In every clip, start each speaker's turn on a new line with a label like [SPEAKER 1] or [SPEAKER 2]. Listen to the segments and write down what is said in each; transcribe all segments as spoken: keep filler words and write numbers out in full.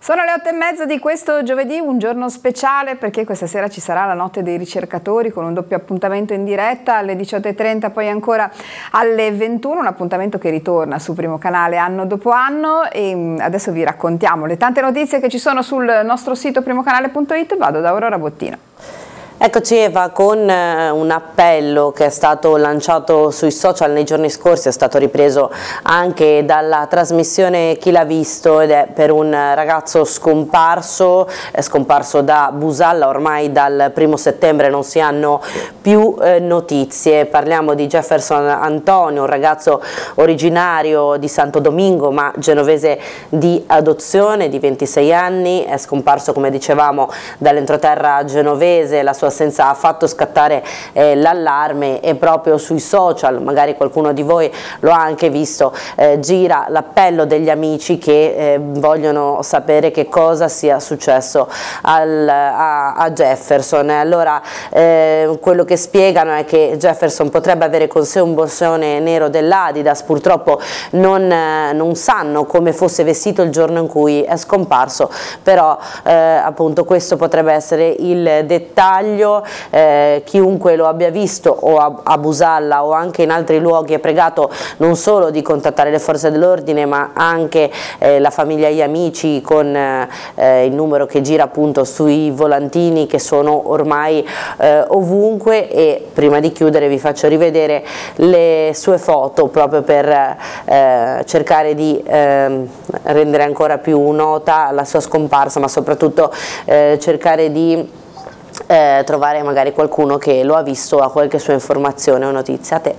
[SPEAKER 1] Sono le otto e mezza di questo giovedì, un giorno speciale perché questa sera ci sarà la notte dei ricercatori con un doppio appuntamento in diretta alle diciotto e trenta, poi ancora alle ventuno, un appuntamento che ritorna su Primo Canale anno dopo anno e adesso vi raccontiamo le tante notizie che ci sono sul nostro sito primocanale punto it. Vado da Aurora Bottino.
[SPEAKER 2] Eccoci Eva, con un appello che è stato lanciato sui social nei giorni scorsi, è stato ripreso anche dalla trasmissione Chi l'ha visto, ed è per un ragazzo scomparso, è scomparso da Busalla, ormai dal primo settembre non si hanno più eh, notizie. Parliamo di Jefferson Antonio, un ragazzo originario di Santo Domingo ma genovese di adozione, di ventisei anni, è scomparso come dicevamo dall'entroterra genovese. La sua assenza ha fatto scattare eh, l'allarme e proprio sui social, magari qualcuno di voi lo ha anche visto, eh, gira l'appello degli amici che eh, vogliono sapere che cosa sia successo al, a, a Jefferson. Allora eh, quello che spiegano è che Jefferson potrebbe avere con sé un borsone nero dell'Adidas, purtroppo non, eh, non sanno come fosse vestito il giorno in cui è scomparso, però eh, appunto questo potrebbe essere il dettaglio. Eh, chiunque lo abbia visto o a, a Busalla o anche in altri luoghi è pregato non solo di contattare le forze dell'ordine ma anche eh, la famiglia e gli amici con eh, il numero che gira appunto sui volantini che sono ormai eh, ovunque. E prima di chiudere vi faccio rivedere le sue foto proprio per eh, cercare di eh, rendere ancora più nota la sua scomparsa, ma soprattutto eh, cercare di Eh, trovare magari qualcuno che lo ha visto o ha qualche sua informazione o notizia. A te.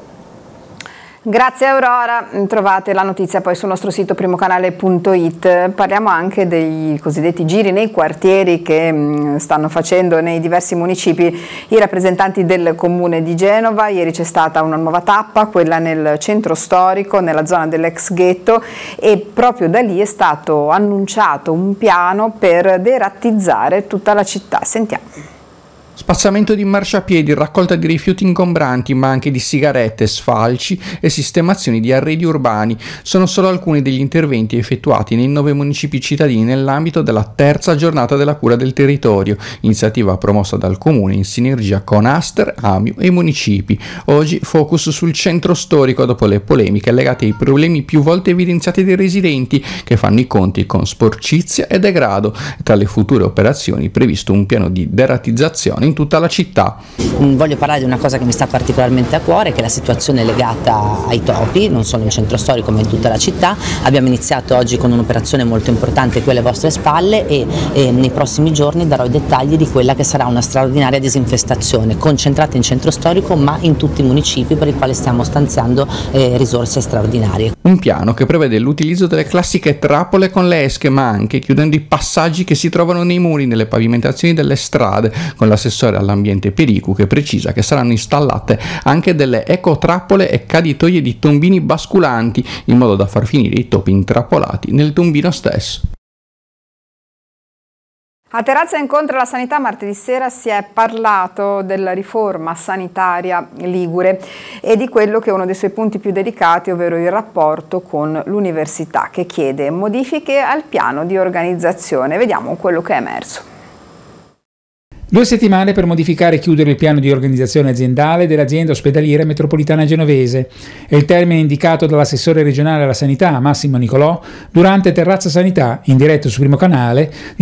[SPEAKER 1] Grazie Aurora, trovate la notizia poi sul nostro sito primocanale punto it. Parliamo anche dei cosiddetti giri nei quartieri che mh, stanno facendo nei diversi municipi i rappresentanti del comune di Genova. Ieri c'è stata una nuova tappa, quella nel centro storico, nella zona dell'ex ghetto, e proprio da lì è stato annunciato un piano per derattizzare tutta la città. Sentiamo.
[SPEAKER 3] Spazzamento di marciapiedi, raccolta di rifiuti ingombranti, ma anche di sigarette, sfalci e sistemazioni di arredi urbani sono solo alcuni degli interventi effettuati nei nove municipi cittadini nell'ambito della terza giornata della cura del territorio, iniziativa promossa dal Comune in sinergia con Aster, Amio e i municipi. Oggi focus sul centro storico dopo le polemiche legate ai problemi più volte evidenziati dai residenti che fanno i conti con sporcizia e degrado. Tra le future operazioni previsto un piano di derattizzazione in tutta la città.
[SPEAKER 4] Voglio parlare di una cosa che mi sta particolarmente a cuore, che è la situazione legata ai topi, non solo in centro storico ma in tutta la città. Abbiamo iniziato oggi con un'operazione molto importante qui alle vostre spalle e, e nei prossimi giorni darò i dettagli di quella che sarà una straordinaria disinfestazione concentrata in centro storico ma in tutti i municipi, per i quali stiamo stanziando eh, risorse straordinarie.
[SPEAKER 3] Un piano che prevede l'utilizzo delle classiche trappole con le esche, ma anche chiudendo i passaggi che si trovano nei muri, nelle pavimentazioni delle strade, con l'assessore all'ambiente Pericu che precisa che saranno installate anche delle ecotrappole e caditoie di tombini basculanti in modo da far finire i topi intrappolati nel tombino stesso.
[SPEAKER 1] A Terrazza Incontra la Sanità martedì sera si è parlato della riforma sanitaria ligure e di quello che è uno dei suoi punti più delicati, ovvero il rapporto con l'università, che chiede modifiche al piano di organizzazione. Vediamo quello che è emerso.
[SPEAKER 5] Due settimane per modificare e chiudere il piano di organizzazione aziendale dell'azienda ospedaliera metropolitana genovese. È il termine indicato dall'assessore regionale alla sanità, Massimo Nicolò, durante Terrazza Sanità, in diretta su Primo Canale,